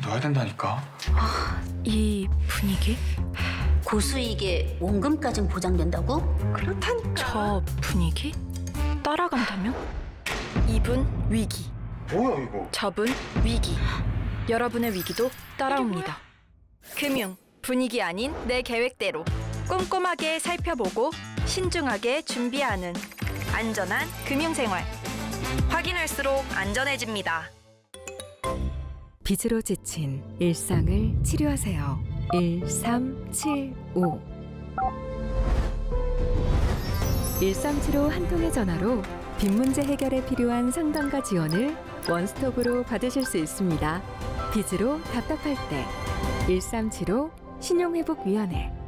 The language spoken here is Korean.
둬야 된다니까. 이 분위기? 고수익에 원금까진 보장된다고? 그렇다니까. 저 분위기? 따라간다면? 이분 위기, 뭐야 이거? 저분 위기. 여러분의 위기도 따라옵니다. 금융, 분위기 아닌 내 계획대로 꼼꼼하게 살펴보고 신중하게 준비하는 안전한 금융생활. 확인할수록 안전해집니다. 빚으로 지친 일상을 치료하세요. 1375 1375 한 통의 전화로 빚 문제 해결에 필요한 상담과 지원을 원스톱으로 받으실 수 있습니다. 빚으로 답답할 때 1375 신용회복위원회